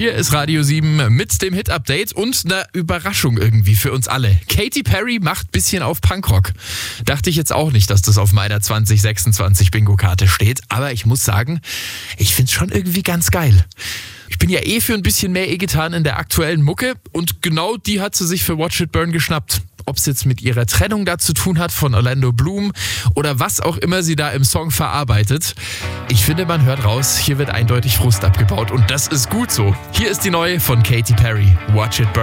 Hier ist Radio 7 mit dem Hit-Update und einer Überraschung irgendwie für uns alle. Katy Perry macht ein bisschen auf Punkrock. Dachte ich jetzt auch nicht, dass das auf meiner 2026 Bingo-Karte steht. Aber ich muss sagen, ich find's schon irgendwie ganz geil. Ich bin ja für ein bisschen mehr E-Gitarren in der aktuellen Mucke und genau die hat sie sich für Watch It Burn geschnappt. Ob es jetzt mit ihrer Trennung da zu tun hat von Orlando Bloom oder was auch immer sie da im Song verarbeitet. Ich finde, man hört raus, hier wird eindeutig Frust abgebaut und das ist gut so. Hier ist die neue von Katy Perry, Watch It Burn.